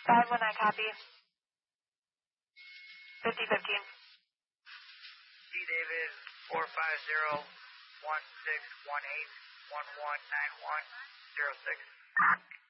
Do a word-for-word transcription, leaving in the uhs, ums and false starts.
five one nine, copy. fifty fifteen. D David, four five zero one six one eight one one nine one zero six.